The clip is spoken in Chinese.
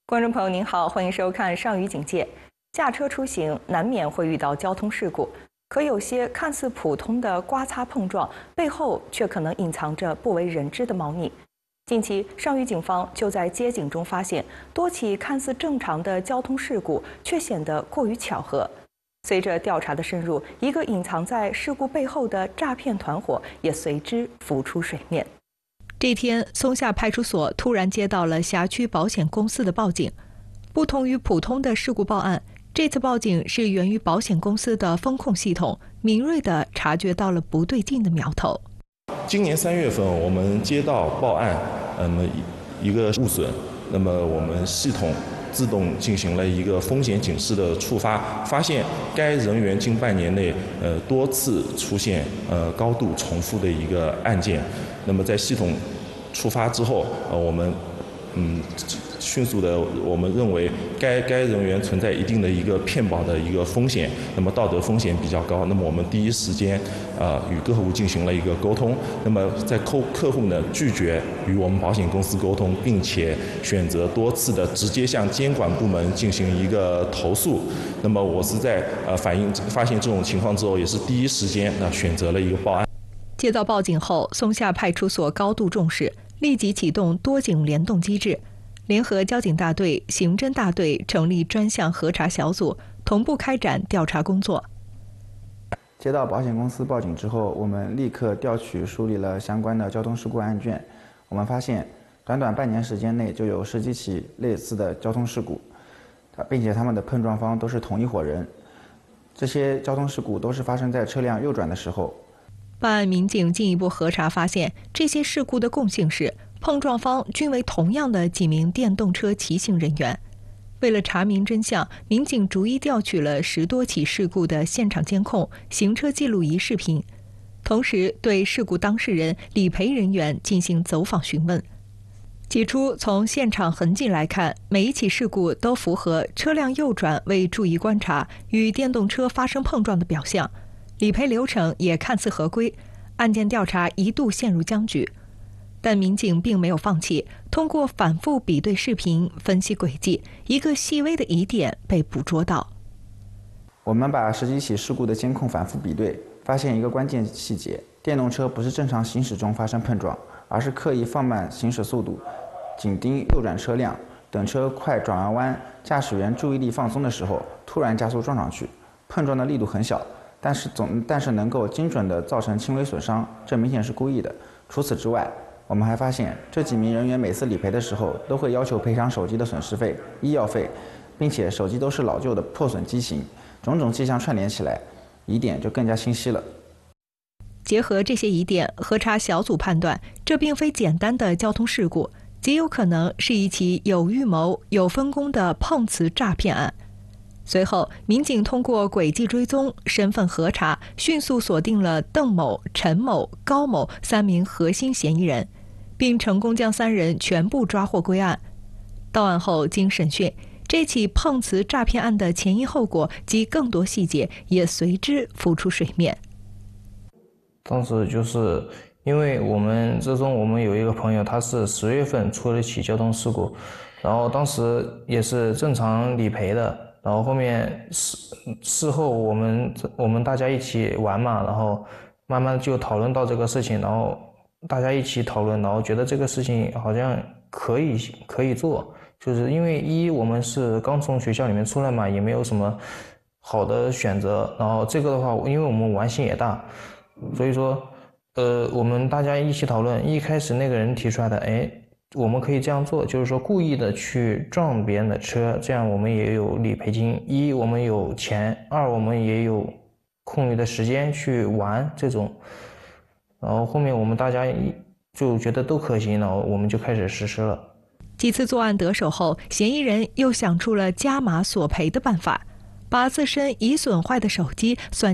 观众朋友您好，欢迎收看上虞警戒。驾车出行难免会遇到交通事故，可有些看似普通的刮擦碰撞，背后却可能隐藏着不为人知的猫腻。近期，上虞警方就在接警中发现多起看似正常的交通事故，却显得过于巧合。随着调查的深入，一个隐藏在事故背后的诈骗团伙也随之浮出水面。这天，松下派出所突然接到了辖区保险公司的报警。不同于普通的事故报案，这次报警是源于保险公司的风控系统敏锐地察觉到了不对劲的苗头。 今年3月份，我们接到报案，一个误损，那么我们系统自动进行了一个风险警示的触发，发现该人员近半年内多次出现高度重复的一个案件。那么在系统触发之后，我们迅速的，我们认为该人员存在一定的一个骗保的一个风险，那么道德风险比较高。那么我们第一时间与客户进行了一个沟通。那么在客户呢拒绝与我们保险公司沟通，并且选择多次的直接向监管部门进行一个投诉。那么我是在发现这种情况之后，也是第一时间选择了一个报案。 接到报警后，松下派出所高度重视，立即启动多警联动机制，联合交警大队、刑侦大队成立专项核查小组，同步开展调查工作。 接到保险公司报警之后，我们立刻调取梳理了相关的交通事故案卷。我们发现，短短半年时间内就有10几起类似的交通事故，并且他们的碰撞方都是同一伙人。这些交通事故都是发生在车辆右转的时候。 办案民警进一步核查发现，这些事故的共性是碰撞方均为同样的几名电动车骑行人员。为了查明真相，民警逐一调取了10多起事故的现场监控、行车记录仪视频，同时对事故当事人、理赔人员进行走访询问。起初，从现场痕迹来看，每一起事故都符合车辆右转未注意观察与电动车发生碰撞的表象，理赔流程也看似合规，案件调查一度陷入僵局。但民警并没有放弃，通过反复比对视频、分析轨迹，一个细微的疑点被捕捉到。 我们把10几起事故的监控反复比对，发现一个关键细节：电动车不是正常行驶中发生碰撞，而是刻意放慢行驶速度，紧盯右转车辆，等车快转弯，驾驶员注意力放松的时候，突然加速撞上去。碰撞的力度很小，但是能够精准地造成轻微损伤，这明显是故意的。除此之外，我们还发现这几名人员每次理赔的时候都会要求赔偿手机的损失费、医药费，并且手机都是老旧的破损机型，种种迹象串联起来，疑点就更加清晰了。 结合这些疑点，核查小组判断，这并非简单的交通事故，极有可能是一起有预谋、有分工的碰瓷诈骗案。随后，民警通过轨迹追踪、身份核查，迅速锁定了邓某、陈某、高某3名核心嫌疑人，并成功将3人全部抓获归案。到案后经审讯，这起碰瓷诈骗案的前因后果及更多细节也随之浮出水面。 当时就是因为我们有一个朋友，他是10月份出了一起交通事故，然后当时也是正常理赔的。然后后面事后我们大家一起玩嘛，然后慢慢就讨论到这个事情，然后大家一起讨论，然后觉得这个事情好像可以做，就是因为我们是刚从学校里面出来嘛，也没有什么好的选择，然后这个的话，因为我们玩心也大，所以说我们大家一起讨论，一开始那个人提出来的，我们可以这样做，就是说故意的去撞别人的车，这样我们也有理赔金，我们有钱，2我们也有空余的时间去玩这种。然后后面我们大家就觉得都可行，然后我们就开始实施了。 几次作案得手后，嫌疑人又想出了加码索赔的办法，把自身已损坏的手机算